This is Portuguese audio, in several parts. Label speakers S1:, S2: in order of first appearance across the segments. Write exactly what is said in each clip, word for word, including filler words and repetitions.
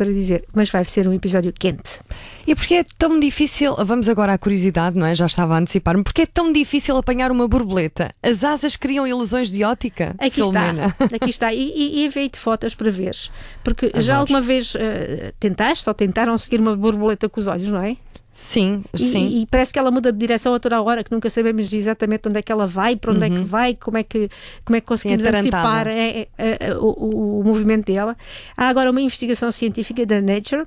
S1: para dizer, mas vai ser um episódio quente.
S2: E porquê é tão difícil, vamos agora à curiosidade, não é? Já estava a antecipar-me, porquê é tão difícil apanhar uma borboleta? As asas criam ilusões de ótica?
S1: Aqui
S2: Filomena.
S1: está, aqui está, e, e, e enviei-te fotos para veres, porque
S2: Adoro.
S1: Já alguma vez uh, tentaste ou tentaram seguir uma borboleta com os olhos, não é?
S2: Sim, sim.
S1: E, e parece que ela muda de direção a toda a hora, que nunca sabemos exatamente onde é que ela vai, para onde uhum. é que vai, como é que, como é que conseguimos sim, antecipar é, é, é, o, o, o movimento dela. Há agora uma investigação científica da Nature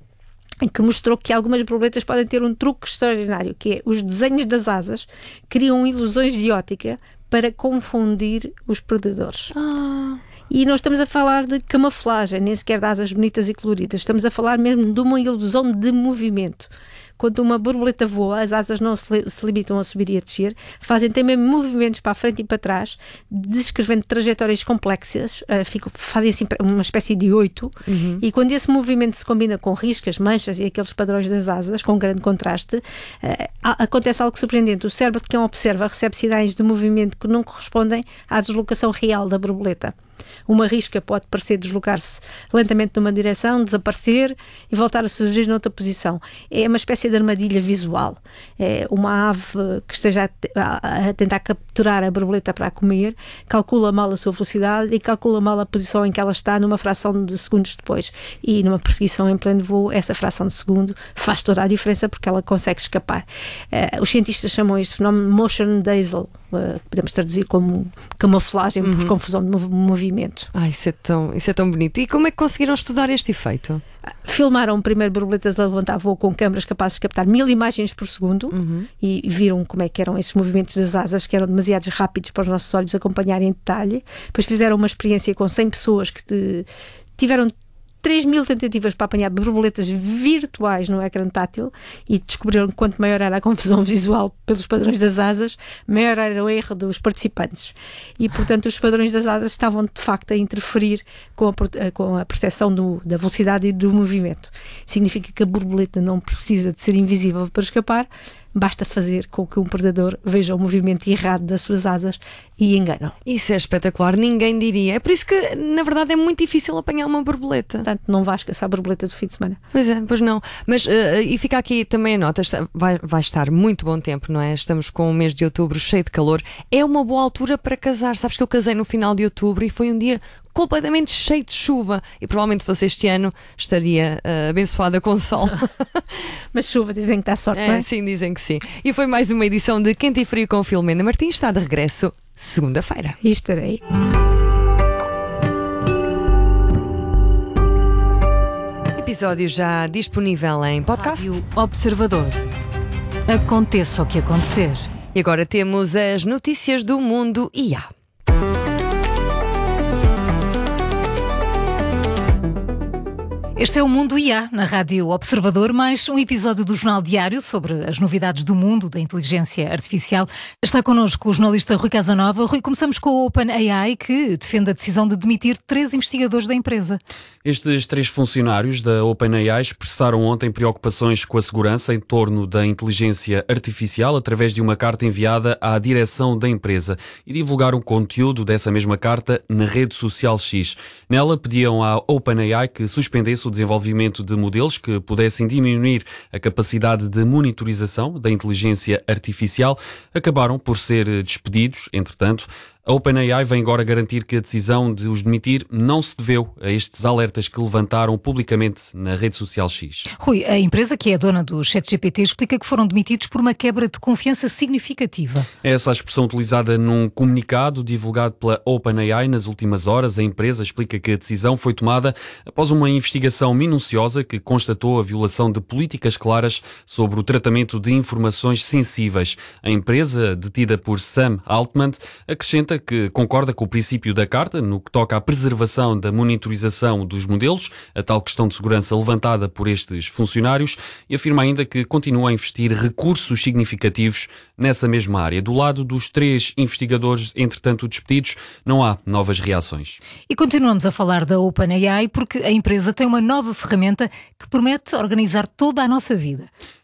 S1: que mostrou que algumas borboletas podem ter um truque extraordinário, que é os desenhos das asas criam ilusões de ótica para confundir os predadores.
S2: Ah...
S1: E não estamos a falar de camuflagem, nem sequer de asas bonitas e coloridas. Estamos a falar mesmo de uma ilusão de movimento. Quando uma borboleta voa, as asas não se, li- se limitam a subir e a descer, fazem também movimentos para a frente e para trás, descrevendo trajetórias complexas, uh, fico, fazem assim uma espécie de oito, uhum. e quando esse movimento se combina com riscas, manchas e aqueles padrões das asas, com grande contraste, uh, acontece algo surpreendente. O cérebro de quem observa recebe sinais de movimento que não correspondem à deslocação real da borboleta. Uma risca pode parecer deslocar-se lentamente numa direção, desaparecer e voltar a surgir noutra posição. É uma espécie de armadilha visual. É uma ave que esteja a, a, a tentar capturar a borboleta para a comer, calcula mal a sua velocidade e calcula mal a posição em que ela está numa fração de segundos depois. E numa perseguição em pleno voo, essa fração de segundo faz toda a diferença porque ela consegue escapar. Uh, os cientistas chamam este fenómeno motion dazzle. Uh, podemos traduzir como camuflagem uhum. por confusão de mov- movimento.
S2: Ah, isso é, tão, isso é tão bonito. E como é que conseguiram estudar este efeito?
S1: Filmaram primeiro borboletas a levantar voo com câmaras capazes de captar mil imagens por segundo uhum. e viram como é que eram esses movimentos das asas, que eram demasiado rápidos para os nossos olhos acompanharem em detalhe. Depois fizeram uma experiência com cem pessoas que te, tiveram três mil tentativas para apanhar borboletas virtuais no ecrã tátil e descobriram que quanto maior era a confusão visual pelos padrões das asas, maior era o erro dos participantes. E, portanto, os padrões das asas estavam, de facto, a interferir com a, com a percepção do, da velocidade e do movimento. Significa que a borboleta não precisa de ser invisível para escapar, basta fazer com que um predador veja o movimento errado das suas asas e enganam.
S2: Isso é espetacular, ninguém diria. É por isso que, na verdade, é muito difícil apanhar uma borboleta.
S1: Portanto, não vais caçar borboletas do fim de semana.
S2: Pois é, pois não. Mas, uh, e fica aqui também a nota, vai, vai estar muito bom tempo, não é? Estamos com o mês de outubro cheio de calor. É uma boa altura para casar. Sabes que eu casei no final de outubro e foi um dia completamente cheio de chuva e provavelmente se fosse este ano estaria uh, abençoada com sol.
S1: Mas chuva dizem que está sorte,
S2: é,
S1: não é?
S2: Sim, dizem que sim. E foi mais uma edição de Quente e Frio com Filomena Martins. Está de regresso segunda-feira.
S1: E estarei.
S2: Episódio já disponível em podcast.
S3: Rádio Observador. Aconteça o que acontecer.
S2: E agora temos as notícias do mundo I A.
S3: Este é o Mundo I A, na Rádio Observador, mais um episódio do Jornal Diário sobre as novidades do mundo da inteligência artificial. Está connosco o jornalista Rui Casanova. Rui, começamos com a OpenAI, que defende a decisão de demitir três investigadores da empresa.
S4: Estes três funcionários da OpenAI expressaram ontem preocupações com a segurança em torno da inteligência artificial através de uma carta enviada à direção da empresa e divulgaram conteúdo dessa mesma carta na rede social X. Nela pediam à OpenAI que suspendesse o desenvolvimento de modelos que pudessem diminuir a capacidade de monitorização da inteligência artificial. Acabaram por ser despedidos, entretanto. A OpenAI vem agora garantir que a decisão de os demitir não se deveu a estes alertas que levantaram publicamente na rede social X.
S3: Rui, a empresa que é dona do ChatGPT explica que foram demitidos por uma quebra de confiança significativa.
S4: É essa a expressão utilizada num comunicado divulgado pela OpenAI nas últimas horas. A empresa explica que a decisão foi tomada após uma investigação minuciosa que constatou a violação de políticas claras sobre o tratamento de informações sensíveis. A empresa, detida por Sam Altman, acrescenta que concorda com o princípio da carta no que toca à preservação da monitorização dos modelos, a tal questão de segurança levantada por estes funcionários, e afirma ainda que continua a investir recursos significativos nessa mesma área. Do lado dos três investigadores, entretanto despedidos, não há novas reações.
S3: E continuamos a falar da OpenAI porque a empresa tem uma nova ferramenta que promete organizar toda a nossa vida.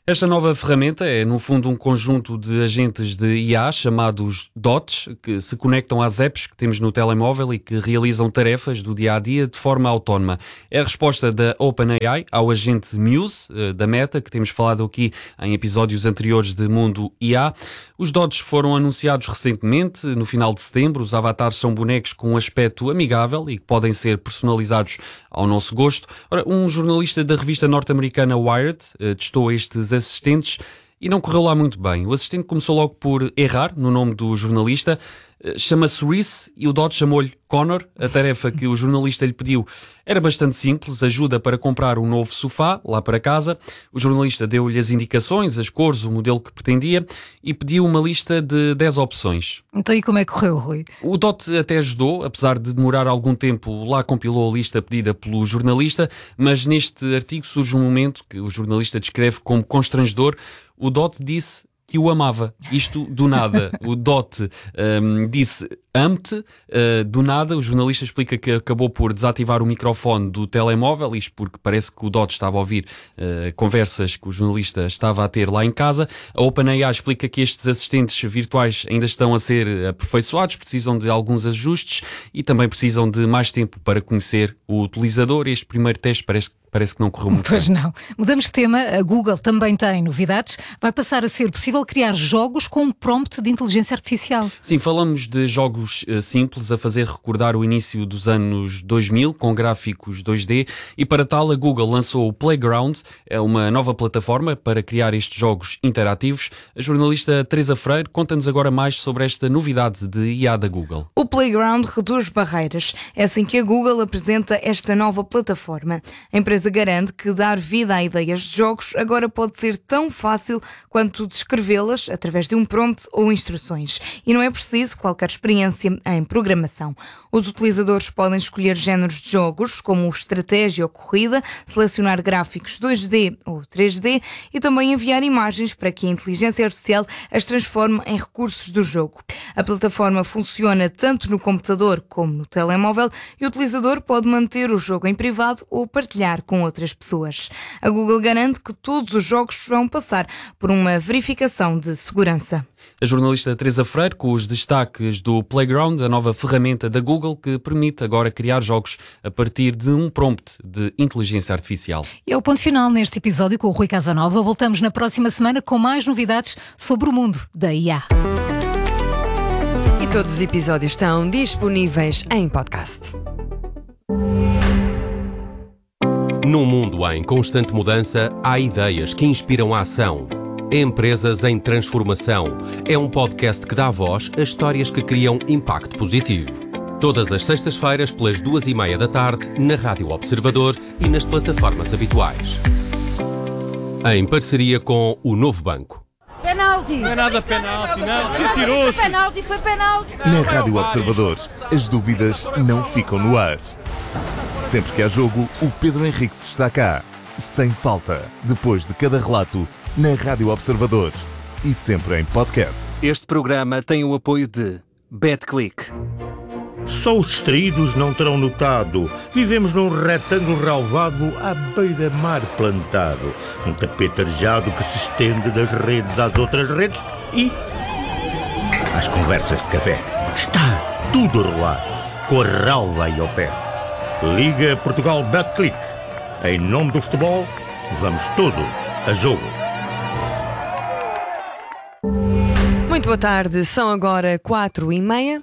S4: Esta nova ferramenta é, no fundo, um conjunto de agentes de I A chamados dots, que se conectam às apps que temos no telemóvel e que realizam tarefas do dia-a-dia de forma autónoma. É a resposta da OpenAI ao agente Muse, da Meta, que temos falado aqui em episódios anteriores de Mundo I A. Os dots foram anunciados recentemente, no final de setembro. Os avatares são bonecos com um aspecto amigável e que podem ser personalizados ao nosso gosto. Ora, um jornalista da revista norte-americana Wired testou estes assistentes e não correu lá muito bem. O assistente começou logo por errar no nome do jornalista. Chama-se Reese e o Dot chamou-lhe Connor. A tarefa que o jornalista lhe pediu era bastante simples: ajuda para comprar um novo sofá lá para casa. O jornalista deu-lhe as indicações, as cores, o modelo que pretendia e pediu uma lista de dez opções.
S3: Então e como é que correu, Rui?
S4: O Dot até ajudou, apesar de demorar algum tempo. Lá compilou a lista pedida pelo jornalista, mas neste artigo surge um momento que o jornalista descreve como constrangedor. O Dot disse que o amava. Isto do nada. O Dot um, disse amo-te, uh, do nada. O jornalista explica que acabou por desativar o microfone do telemóvel, isto porque parece que o Dot estava a ouvir uh, conversas que o jornalista estava a ter lá em casa. A OpenAI explica que estes assistentes virtuais ainda estão a ser aperfeiçoados, precisam de alguns ajustes e também precisam de mais tempo para conhecer o utilizador. Este primeiro teste parece que Parece que não correu muito
S3: Pois
S4: bem.
S3: não. Mudamos de tema. A Google também tem novidades. Vai passar a ser possível criar jogos com um prompt de inteligência artificial.
S4: Sim, falamos de jogos uh, simples a fazer recordar o início dos anos dois mil, com gráficos dois D, e para tal a Google lançou o Playground, é uma nova plataforma para criar estes jogos interativos. A jornalista Teresa Freire conta-nos agora mais sobre esta novidade de I A da Google.
S5: O Playground reduz barreiras. É assim que a Google apresenta esta nova plataforma. A empresa garante que dar vida a ideias de jogos agora pode ser tão fácil quanto descrevê-las através de um prompt ou instruções. E não é preciso qualquer experiência em programação. Os utilizadores podem escolher géneros de jogos, como estratégia ou corrida, selecionar gráficos dois D ou três D e também enviar imagens para que a inteligência artificial as transforme em recursos do jogo. A plataforma funciona tanto no computador como no telemóvel e o utilizador pode manter o jogo em privado ou partilhar com outras pessoas. A Google garante que todos os jogos vão passar por uma verificação de segurança.
S4: A jornalista Teresa Freire com os destaques do Playground, a nova ferramenta da Google que permite agora criar jogos a partir de um prompt de inteligência artificial.
S3: E é o ponto final neste episódio com o Rui Casanova. Voltamos na próxima semana com mais novidades sobre o mundo da I A.
S2: E todos os episódios estão disponíveis em podcast.
S6: Num mundo em constante mudança, há ideias que inspiram a ação. Empresas em Transformação é um podcast que dá voz a histórias que criam impacto positivo. Todas as sextas-feiras, pelas duas e meia da tarde, na Rádio Observador e nas plataformas habituais. Em parceria com o Novo Banco.
S7: Penalti!
S8: Não é nada penalti, não. Retirou-se.
S7: Foi penalti, foi penalti.
S9: Na Rádio Observador, as dúvidas não ficam no ar. Sempre que há jogo, o Pedro Henriques está cá. Sem falta, depois de cada relato, na Rádio Observador. E sempre em podcast.
S10: Este programa tem o apoio de BetClick.
S8: Só os distraídos não terão notado. Vivemos num retângulo relvado à beira-mar plantado. Um tapete arejado que se estende das redes às outras redes e às conversas de café. Está tudo a rolar, com a relva aí ao pé. Liga Portugal BetClick. Em nome do futebol, vamos todos a jogo.
S2: Muito boa tarde, são agora quatro e meia.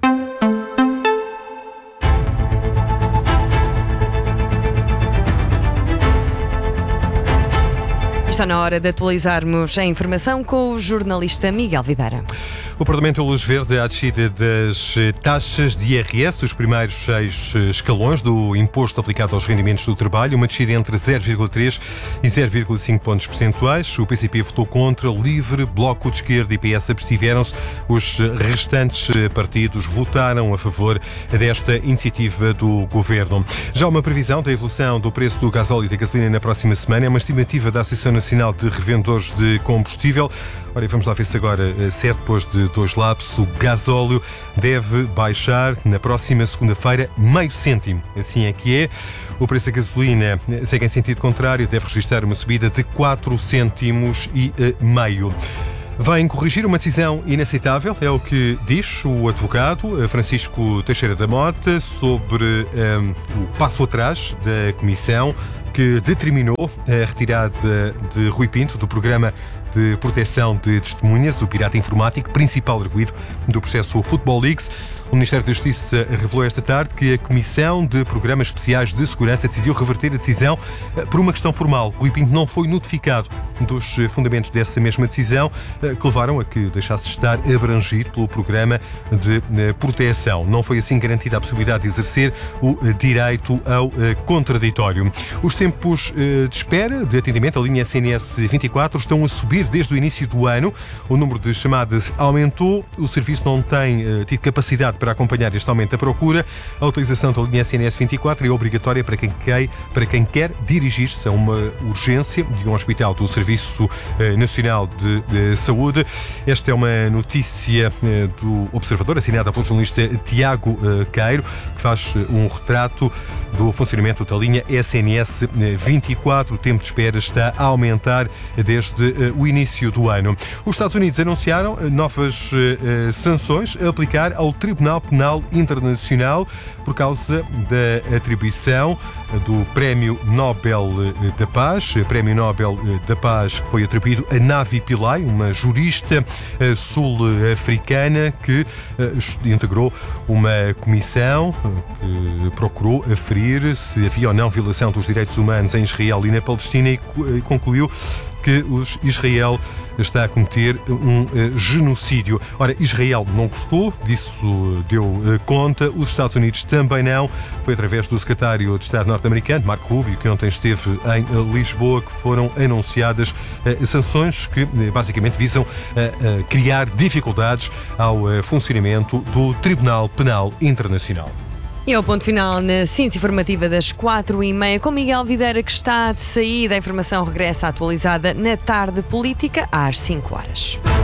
S2: Está na hora de atualizarmos a informação com o jornalista Miguel Videira.
S11: O Parlamento Luz Verde à descida das taxas de I R S, dos primeiros seis escalões do imposto aplicado aos rendimentos do trabalho, uma descida entre zero vírgula três e zero vírgula cinco pontos percentuais. O P C P votou contra, o Livre, Bloco de Esquerda e P S abstiveram-se. Os restantes partidos votaram a favor desta iniciativa do Governo. Já uma previsão da evolução do preço do gasóleo e da gasolina na próxima semana é uma estimativa da Associação Nacional de Revendedores de Combustível. Ora, vamos lá ver se agora, certo, depois de dois lapsos. O gasóleo deve baixar na próxima segunda-feira meio cêntimo. Assim é que é. O preço da gasolina segue em sentido contrário, deve registrar uma subida de quatro cêntimos e meio. Vem corrigir uma decisão inaceitável, é o que diz o advogado Francisco Teixeira da Mota sobre um, o passo atrás da Comissão que determinou a retirada de Rui Pinto do programa de proteção de testemunhas, o pirata informático, principal arguido do processo Football Leaks. O Ministério da Justiça revelou esta tarde que a Comissão de Programas Especiais de Segurança decidiu reverter a decisão por uma questão formal. Rui Pinto não foi notificado dos fundamentos dessa mesma decisão, que levaram a que deixasse de estar abrangido pelo programa de proteção. Não foi assim garantida a possibilidade de exercer o direito ao contraditório. Os tempos de espera de atendimento à linha S N S vinte e quatro estão a subir desde o início do ano. O número de chamadas aumentou. O serviço não tem tido capacidade para acompanhar este aumento da procura. A utilização da linha S N S vinte e quatro é obrigatória para quem quer, para quem quer dirigir-se a uma urgência de um hospital do Serviço Nacional de, de Saúde. Esta é uma notícia do Observador, assinada pelo jornalista Tiago Queiro, que faz um retrato do funcionamento da linha S N S vinte e quatro. O tempo de espera está a aumentar desde o início do ano. Os Estados Unidos anunciaram novas sanções a aplicar ao Tribunal Penal Internacional por causa da atribuição do Prémio Nobel da Paz. O Prémio Nobel da Paz que foi atribuído a Navi Pillay, uma jurista sul-africana que integrou uma comissão que procurou aferir se havia ou não violação dos direitos humanos em Israel e na Palestina e concluiu que os Israel está a cometer um uh, genocídio. Ora, Israel não gostou, disso deu uh, conta, os Estados Unidos também não. Foi através do secretário de Estado norte-americano, Marco Rubio, que ontem esteve em uh, Lisboa, que foram anunciadas uh, sanções que uh, basicamente visam uh, uh, criar dificuldades ao uh, funcionamento do Tribunal Penal Internacional.
S2: E ao ponto final na síntese informativa das quatro e meia com Miguel Videira, que está de saída. A informação regressa atualizada na Tarde Política às cinco horas.